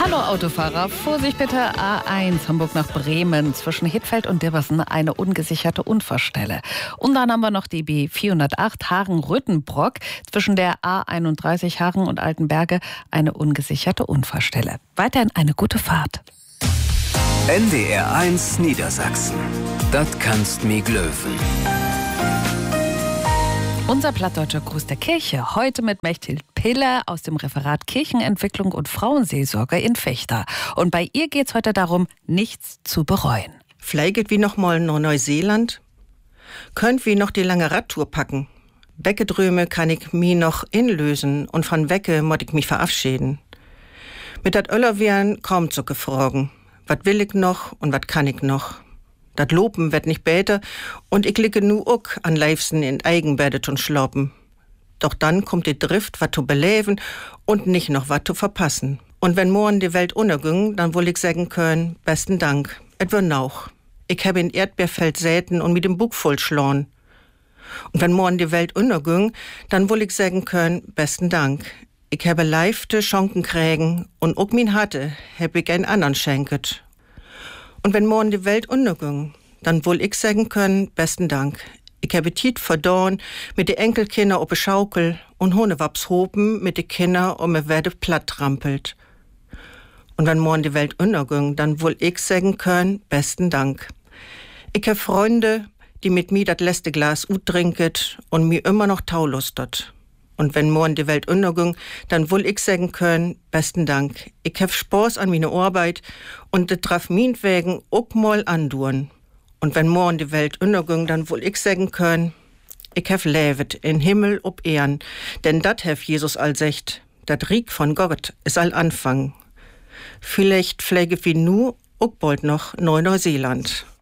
Hallo Autofahrer, Vorsicht bitte, A1 Hamburg nach Bremen, zwischen Hittfeld und Dirbersen eine ungesicherte Unfallstelle. Und dann haben wir noch die B408 Hagen-Rüttenbrock, zwischen der A31 Hagen und Altenberge eine ungesicherte Unfallstelle. Weiterhin eine gute Fahrt. NDR1 Niedersachsen. Das kannst mi glöwen. Unser plattdeutscher Gruß der Kirche, heute mit Mechthild Piller aus dem Referat Kirchenentwicklung und Frauenseelsorge in Vechta. Und bei ihr geht's heute darum, nichts zu bereuen. Vielleicht wie noch mal nach Neuseeland? Könnt wie noch die lange Radtour packen? Weggedröme kann ich mi noch inlösen und von Wecke mod ich mich verabschieden. Mit dat Öllerwehren kaum zu gefragen. Wat will ich noch und wat kann ich noch? Dat Lopen wird nicht besser und ich liege nu auch an liebsten in Eigenbedet und schloppen. Doch dann kommt die Drift, wat zu beleben und nicht noch wat zu verpassen. Und wenn morgen die Welt unterging, dann wohl ich sagen können, besten Dank, etwa noch. Ich habe in Erdbeerfeld säten und mit dem Bug voll schlagen. Und wenn morgen die Welt unterging, dann wohl ich sagen können, besten Dank. Ich habe leifte Schonken kriegen und auch min hatte, hab ich einen anderen schenket. Und wenn morgen die Welt unterging, dann wohl ich sagen können, besten Dank. Ich habe Tiet verdorn mit de Enkelkinder op de Schaukel und Honewaps hopen mit de Kinder me werde platt trampelt. Und wenn morgen die Welt unterging, dann wohl ich sagen können, besten Dank. Ich habe Freunde, die mit mir dat letzte Glas trinket und mir immer noch taulustet. Und wenn morgen die Welt unterging, dann wohl ich sagen können, besten Dank. Ich hab Spaß an meine Arbeit und das traf meinetwegen auch mal andauern. Und wenn morgen die Welt unterging, dann wohl ich sagen können, ich hab levet in Himmel ob Ehren, denn dat hab Jesus all secht, dat Rieg von Gott ist all Anfang. Vielleicht pflege wie nu auch bald noch Neuseeland.